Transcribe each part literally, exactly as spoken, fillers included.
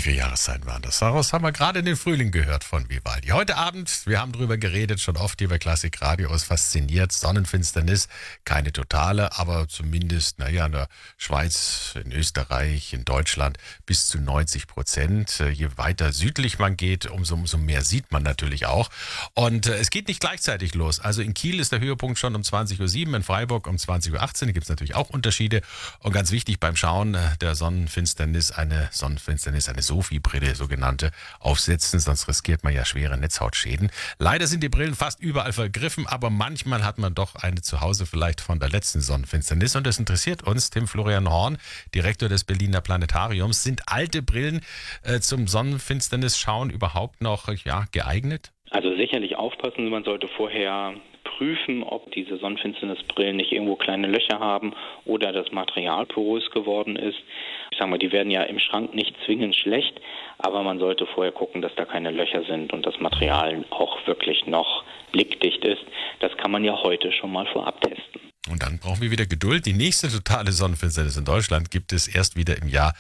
Die vier Jahreszeiten waren das. Daraus haben wir gerade den Frühling gehört von Vivaldi. Heute Abend, wir haben drüber geredet, schon oft hier bei Klassikradio, ist fasziniert. Sonnenfinsternis, keine totale, aber zumindest, naja, in der Schweiz, in Österreich, in Deutschland bis zu neunzig Prozent. Je weiter südlich man geht, umso, umso mehr sieht man natürlich auch. Und äh, es geht nicht gleichzeitig los. Also in Kiel ist der Höhepunkt schon um zwanzig Uhr sieben, in Freiburg um zwanzig Uhr achtzehn. Da gibt es natürlich auch Unterschiede. Und ganz wichtig beim Schauen der Sonnenfinsternis, eine Sonnenfinsternis, eine Sophie-Brille, sogenannte, aufsetzen, sonst riskiert man ja schwere Netzhautschäden. Leider sind die Brillen fast überall vergriffen, aber manchmal hat man doch eine zu Hause vielleicht von der letzten Sonnenfinsternis und das interessiert uns. Tim Florian Horn, Direktor des Berliner Planetariums. Sind alte Brillen äh, zum Sonnenfinsternis-Schauen überhaupt noch ja, geeignet? Also sicherlich aufpassen, man sollte vorher prüfen, ob diese Sonnenfinsternisbrillen nicht irgendwo kleine Löcher haben oder das Material porös geworden ist. Ich sag mal, die werden ja im Schrank nicht zwingend schlecht, aber man sollte vorher gucken, dass da keine Löcher sind und das Material auch wirklich noch blickdicht ist. Das kann man ja heute schon mal vorab testen. Und dann brauchen wir wieder Geduld. Die nächste totale Sonnenfinsternis in Deutschland gibt es erst wieder im Jahr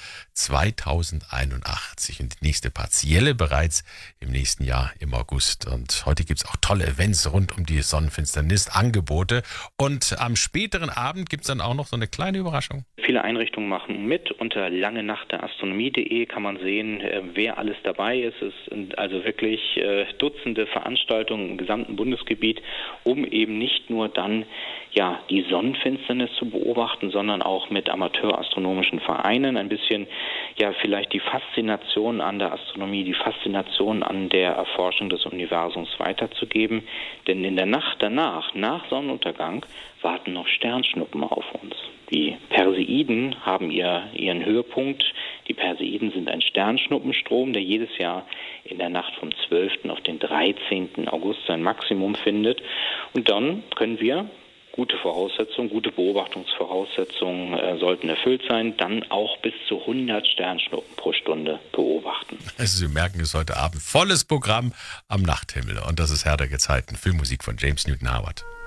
zweitausendeinundachtzig und die nächste partielle bereits im nächsten Jahr im August. Und heute gibt es auch tolle Events rund um die Sonnenfinsternis, Angebote. Und am späteren Abend gibt es dann auch noch so eine kleine Überraschung. Viele Einrichtungen machen mit. Unter lange nacht der astronomie punkt de kann man sehen, wer alles dabei ist. Es sind also wirklich Dutzende Veranstaltungen im gesamten Bundesgebiet, um eben nicht nur dann ja die Sonnenfinsternis zu beobachten, sondern auch mit amateurastronomischen Vereinen ein bisschen ja vielleicht die Faszination an der Astronomie, die Faszination an der Erforschung des Universums weiterzugeben. Denn in der Nacht danach, nach Sonnenuntergang, warten noch Sternschnuppen auf uns. Die Perseiden haben ihr, ihren Höhepunkt. Die Perseiden sind ein Sternschnuppenstrom, der jedes Jahr in der Nacht vom zwölften auf den dreizehnten August sein Maximum findet. Und dann können wir gute Voraussetzungen, gute Beobachtungsvoraussetzungen äh, sollten erfüllt sein, dann auch bis zu hundert Sternschnuppen pro Stunde beobachten. Also Sie merken, es ist heute Abend volles Programm am Nachthimmel und das ist Herr der Gezeiten, Filmmusik von James Newton Howard.